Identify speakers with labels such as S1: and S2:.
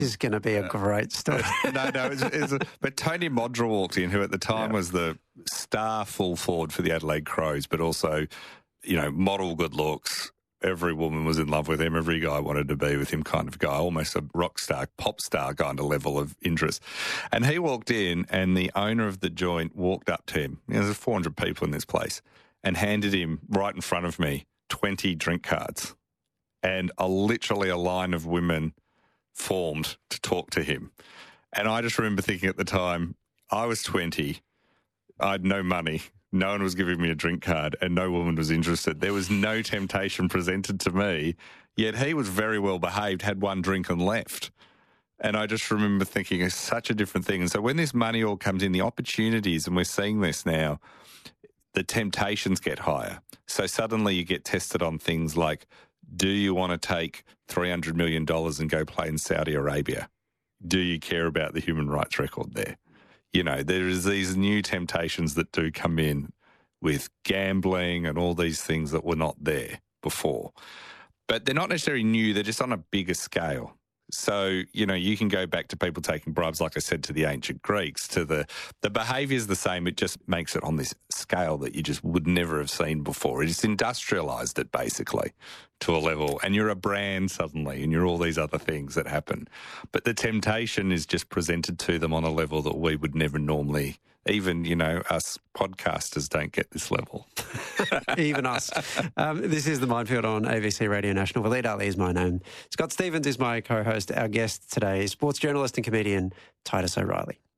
S1: is going to be a great story.
S2: But Tony Modra walked in, who at the time was the star full forward for the Adelaide Crows, but also, model good looks. Every woman was in love with him. Every guy wanted to be with him kind of guy, almost a rock star, pop star kind of level of interest. And he walked in and the owner of the joint walked up to him. There's 400 people in this place and handed him right in front of me 20 drink cards. And literally a line of women formed to talk to him. And I just remember thinking at the time, I was 20, I had no money. No one was giving me a drink card and no woman was interested. There was no temptation presented to me, yet he was very well behaved, had one drink and left. And I just remember thinking it's such a different thing. And so when this money all comes in, the opportunities, and we're seeing this now, the temptations get higher. So suddenly you get tested on things like, do you want to take $300 million and go play in Saudi Arabia? Do you care about the human rights record there? There is these new temptations that do come in with gambling and all these things that were not there before. But they're not necessarily new, they're just on a bigger scale. So, you can go back to people taking bribes, like I said, to the ancient Greeks, to the behaviour is the same. It just makes it on this scale that you just would never have seen before. It's industrialised it basically to a level, and you're a brand suddenly, and you're all these other things that happen. But the temptation is just presented to them on a level that we would never normally, even, us podcasters don't get this level.
S1: Even us. This is The Minefield on ABC Radio National. Waleed Ali is my name. Scott Stephens is my co-host. Our guest today is sports journalist and comedian Titus O'Reilly.